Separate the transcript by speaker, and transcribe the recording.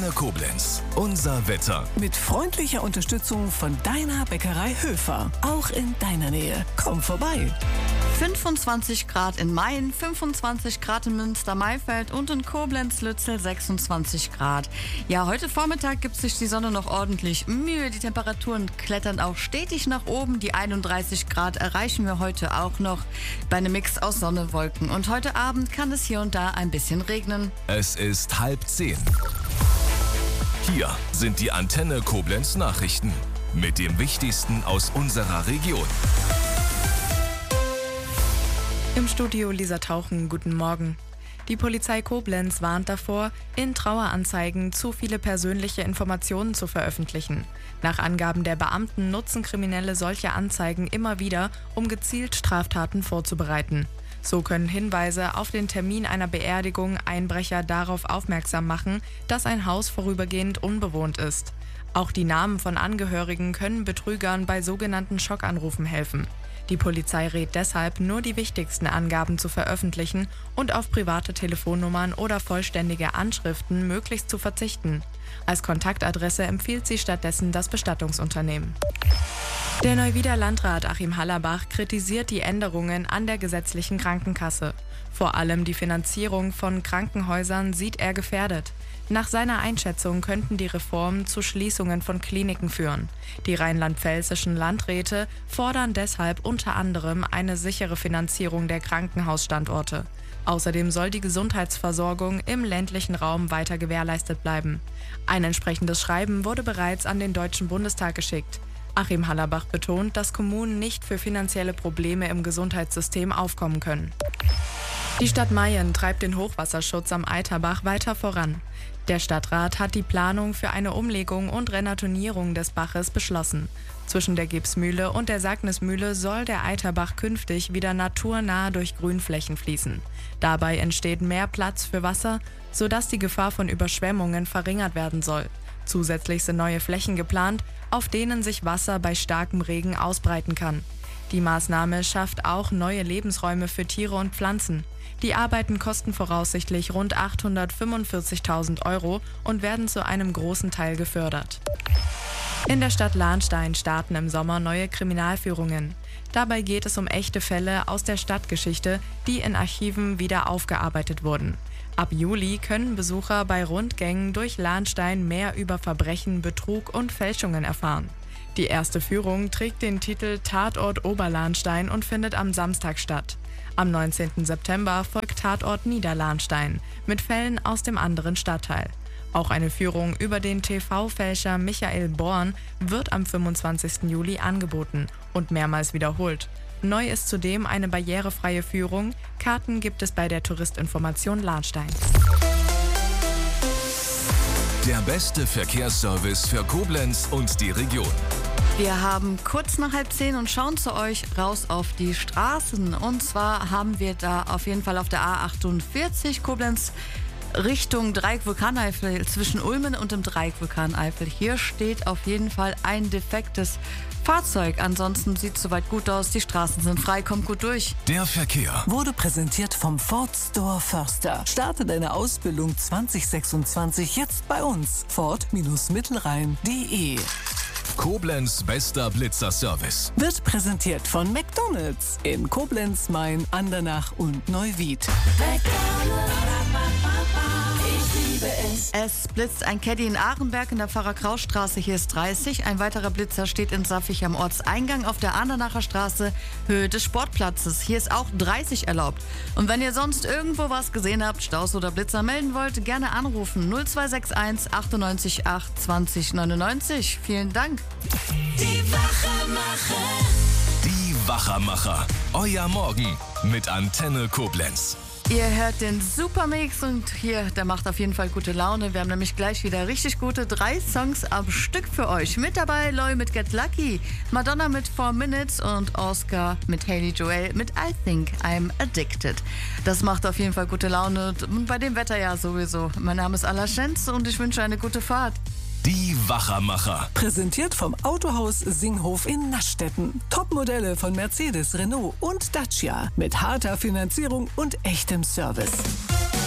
Speaker 1: Antenne Koblenz. Unser Wetter.
Speaker 2: Mit freundlicher Unterstützung von deiner Bäckerei Höfer. Auch in deiner Nähe. Komm vorbei.
Speaker 3: 25 Grad in Mayen, 25 Grad in Münster-Maifeld und in Koblenz-Lützel 26 Grad. Ja, heute Vormittag gibt sich die Sonne noch ordentlich Mühe. Die Temperaturen klettern auch stetig nach oben. Die 31 Grad erreichen wir heute auch noch bei einem Mix aus Sonne, Wolken. Und heute Abend kann es hier und da ein bisschen regnen.
Speaker 1: Es ist 9:30. Hier sind die Antenne Koblenz Nachrichten mit dem Wichtigsten aus unserer Region.
Speaker 4: Im Studio Lisa Tauchen, guten Morgen. Die Polizei Koblenz warnt davor, in Traueranzeigen zu viele persönliche Informationen zu veröffentlichen. Nach Angaben der Beamten nutzen Kriminelle solche Anzeigen immer wieder, um gezielt Straftaten vorzubereiten. So können Hinweise auf den Termin einer Beerdigung Einbrecher darauf aufmerksam machen, dass ein Haus vorübergehend unbewohnt ist. Auch die Namen von Angehörigen können Betrügern bei sogenannten Schockanrufen helfen. Die Polizei rät deshalb, nur die wichtigsten Angaben zu veröffentlichen und auf private Telefonnummern oder vollständige Anschriften möglichst zu verzichten. Als Kontaktadresse empfiehlt sie stattdessen das Bestattungsunternehmen. Der Neuwieder Landrat Achim Hallerbach kritisiert die Änderungen an der gesetzlichen Krankenkasse. Vor allem die Finanzierung von Krankenhäusern sieht er gefährdet. Nach seiner Einschätzung könnten die Reformen zu Schließungen von Kliniken führen. Die rheinland-pfälzischen Landräte fordern deshalb unter anderem eine sichere Finanzierung der Krankenhausstandorte. Außerdem soll die Gesundheitsversorgung im ländlichen Raum weiter gewährleistet bleiben. Ein entsprechendes Schreiben wurde bereits an den Deutschen Bundestag geschickt. Achim Hallerbach betont, dass Kommunen nicht für finanzielle Probleme im Gesundheitssystem aufkommen können. Die Stadt Mayen treibt den Hochwasserschutz am Eiterbach weiter voran. Der Stadtrat hat die Planung für eine Umlegung und Renaturierung des Baches beschlossen. Zwischen der Gipsmühle und der Sagnismühle soll der Eiterbach künftig wieder naturnah durch Grünflächen fließen. Dabei entsteht mehr Platz für Wasser, sodass die Gefahr von Überschwemmungen verringert werden soll. Zusätzlich sind neue Flächen geplant, auf denen sich Wasser bei starkem Regen ausbreiten kann. Die Maßnahme schafft auch neue Lebensräume für Tiere und Pflanzen. Die Arbeiten kosten voraussichtlich rund 845.000 € und werden zu einem großen Teil gefördert. In der Stadt Lahnstein starten im Sommer neue Kriminalführungen. Dabei geht es um echte Fälle aus der Stadtgeschichte, die in Archiven wieder aufgearbeitet wurden. Ab Juli können Besucher bei Rundgängen durch Lahnstein mehr über Verbrechen, Betrug und Fälschungen erfahren. Die erste Führung trägt den Titel Tatort Oberlahnstein und findet am Samstag statt. Am 19. September folgt Tatort Niederlahnstein mit Fällen aus dem anderen Stadtteil. Auch eine Führung über den TV-Fälscher Michael Born wird am 25. Juli angeboten und mehrmals wiederholt. Neu ist zudem eine barrierefreie Führung. Karten gibt es bei der Touristinformation Lahnstein.
Speaker 1: Der beste Verkehrsservice für Koblenz und die Region.
Speaker 3: Wir haben kurz nach 9:30 und schauen zu euch raus auf die Straßen. Und zwar haben wir da auf jeden Fall auf der A48 Koblenz Richtung Dreieck Vulkaneifel zwischen Ulmen und dem Dreieck Vulkaneifel. Hier steht auf jeden Fall ein defektes Fahrzeug. Ansonsten sieht es soweit gut aus. Die Straßen sind frei, kommt gut durch.
Speaker 1: Der Verkehr
Speaker 2: Wurde präsentiert vom Ford Store Förster. Starte deine Ausbildung 2026 jetzt bei uns. Ford-Mittelrhein.de.
Speaker 1: Koblenz bester Blitzerservice.
Speaker 2: Wird präsentiert von McDonald's in Koblenz, Mayen, Andernach und Neuwied.
Speaker 3: Es blitzt ein Caddy in Arenberg in der Pfarrer-Kraus-Straße, hier ist 30. Ein weiterer Blitzer steht in Saffig am Ortseingang auf der Andernacher Straße, Höhe des Sportplatzes. Hier ist auch 30 erlaubt. Und wenn ihr sonst irgendwo was gesehen habt, Staus oder Blitzer melden wollt, gerne anrufen 0261 98 8 20 99. Vielen Dank.
Speaker 1: Die Wachermacher. Euer Morgen mit Antenne Koblenz.
Speaker 3: Ihr hört den Supermix und hier, der macht auf jeden Fall gute Laune. Wir haben nämlich gleich wieder richtig gute 3 Songs am Stück für euch. Mit dabei Loy mit Get Lucky, Madonna mit 4 Minutes und Oscar mit Haley Joel mit I Think I'm Addicted. Das macht auf jeden Fall gute Laune und bei dem Wetter ja sowieso. Mein Name ist Alla Schenz und ich wünsche eine gute Fahrt.
Speaker 1: Die Wachermacher.
Speaker 2: Präsentiert vom Autohaus Singhof in Naschstetten. Topmodelle von Mercedes, Renault und Dacia. Mit harter Finanzierung und echtem Service.